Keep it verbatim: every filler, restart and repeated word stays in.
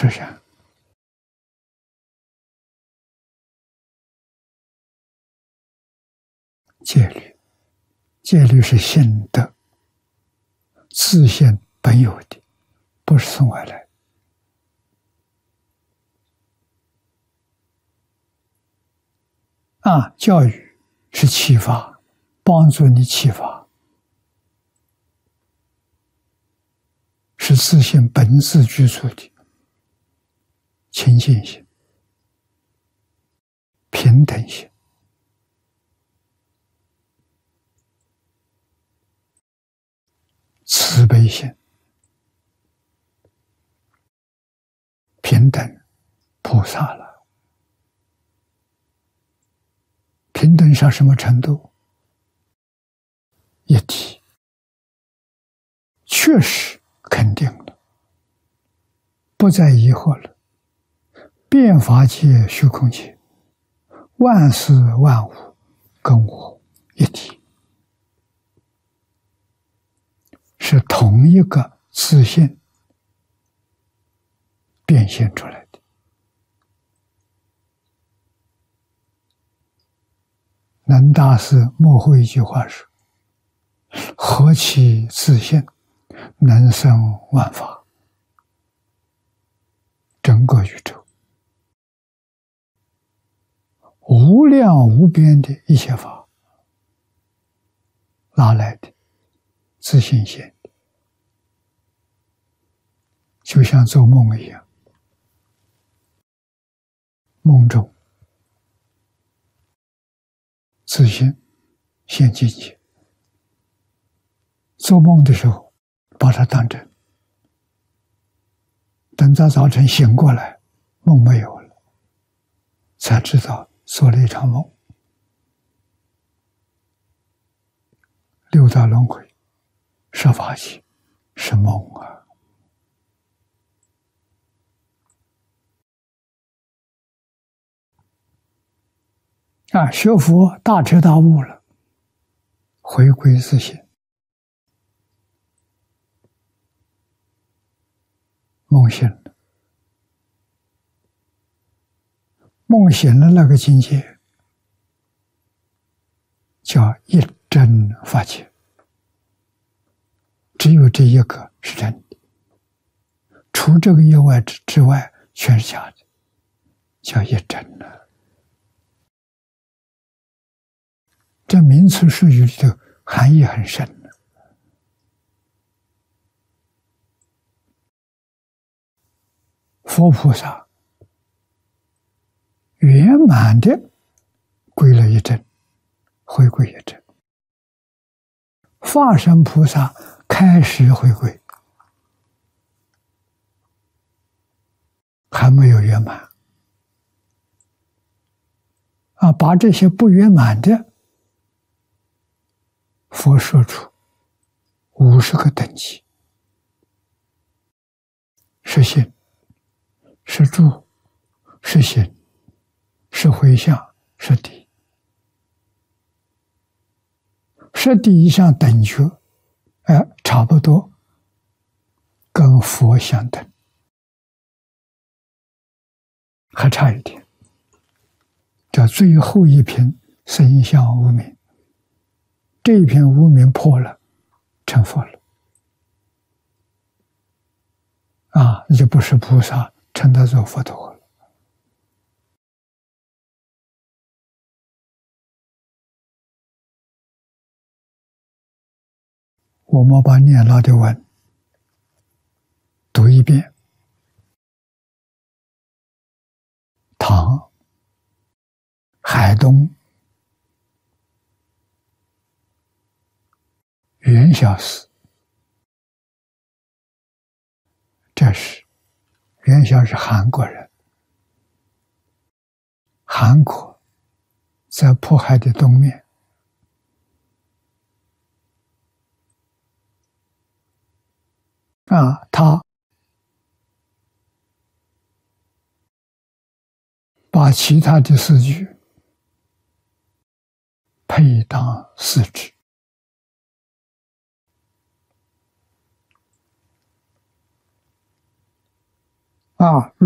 是善。戒律，戒律是性德，自性本有的，不是从外来。啊，教育是启发，帮助你启发，是自性本自具足的清净性、平等性。慈悲心、平等菩萨了。平等上什么程度？一体，确实肯定了，不再疑惑了。遍法界、虚空界，万事万物跟我一体，是同一个自性变现出来的。南大师幕后一句话说：“何其自性，能生万法。”整个宇宙，无量无边的一切法，哪来的？自性现的，就像做梦一样，梦中自性现境界，做梦的时候把它当真，等到早晨醒过来，梦没有了，才知道做了一场梦。六道轮回，十法界是梦啊！啊，学佛大彻大悟了，回归自性，梦醒了，梦醒了那个境界叫一真法界，只有这一个是真的，除这个以外之之外全是假的，叫一真呢。这名词术语里头含义很深的。佛菩萨圆满的归了一真，回归一真。化身菩萨开始回归，还没有圆满啊！把这些不圆满的佛说出五十个等级：是心，是住，是行，是回向，是地。是地以上等觉，哎、呃，差不多跟佛相等，还差一点。这最后一品生相无明，这一品无明破了，成佛了。啊，那就不是菩萨，成他做佛陀了。我们把念老的文读一遍。唐海东元孝寺，这是元孝是韩国人，韩国在渤海的东面，啊，他把其他的诗句配当四志， 啊。